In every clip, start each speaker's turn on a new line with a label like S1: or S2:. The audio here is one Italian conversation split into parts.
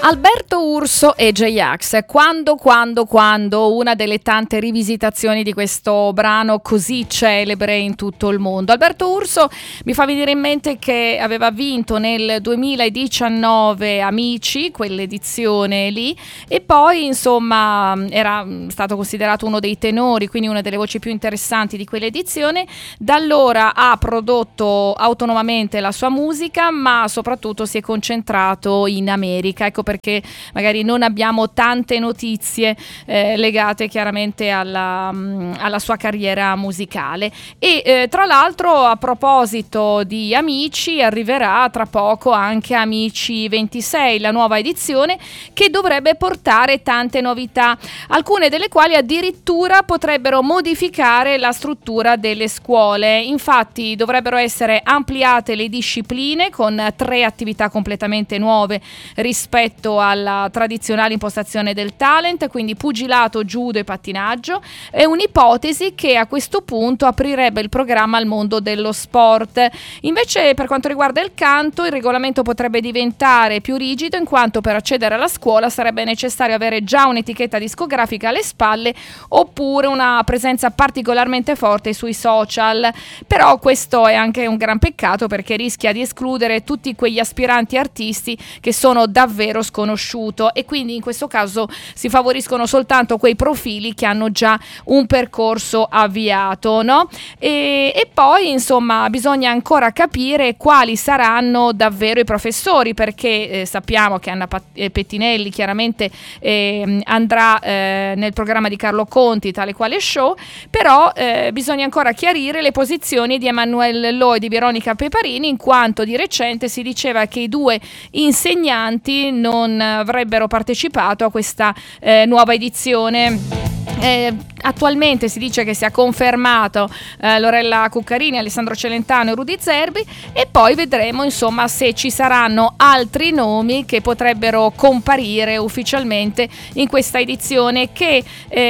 S1: Alberto Urso e J-Ax, quando, una delle tante rivisitazioni di questo brano così celebre in tutto il mondo. Alberto Urso mi fa venire in mente che aveva vinto nel 2019 Amici, quell'edizione lì, e poi insomma era stato considerato uno dei tenori, quindi una delle voci più interessanti di quell'edizione. Da allora ha prodotto autonomamente la sua musica, ma soprattutto si è concentrato in America. Ecco perché magari non abbiamo tante notizie legate chiaramente alla sua carriera musicale. E tra l'altro, a proposito di Amici, arriverà tra poco anche Amici 26, la nuova edizione, che dovrebbe portare tante novità, alcune delle quali addirittura potrebbero modificare la struttura delle scuole. Infatti dovrebbero essere ampliate le discipline con 3 attività completamente nuove rispetto alla tradizionale impostazione del talent, quindi pugilato, judo e pattinaggio. È un'ipotesi che a questo punto aprirebbe il programma al mondo dello sport. Invece, per quanto riguarda il canto, il regolamento potrebbe diventare più rigido, in quanto per accedere alla scuola sarebbe necessario avere già un'etichetta discografica alle spalle oppure una presenza particolarmente forte sui social. Però questo è anche un gran peccato, perché rischia di escludere tutti quegli aspiranti artisti che sono davvero sconosciuto, e quindi in questo caso si favoriscono soltanto quei profili che hanno già un percorso avviato, no? E poi insomma bisogna ancora capire quali saranno davvero i professori, perché sappiamo che Anna Pettinelli chiaramente andrà nel programma di Carlo Conti, tale quale show, però bisogna ancora chiarire le posizioni di Emanuele Lo e di Veronica Peparini, in quanto di recente si diceva che i 2 insegnanti non avrebbero partecipato a questa nuova edizione. Attualmente si dice che sia confermato Lorella Cuccarini, Alessandro Celentano e Rudy Zerbi, e poi vedremo insomma se ci saranno altri nomi che potrebbero comparire ufficialmente in questa edizione, che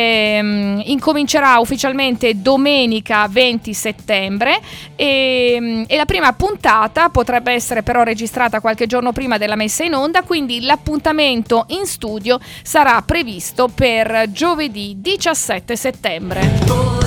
S1: incomincerà ufficialmente domenica 20 settembre e la prima puntata potrebbe essere però registrata qualche giorno prima della messa in onda, quindi l'appuntamento in studio sarà previsto per giovedì 17 settembre.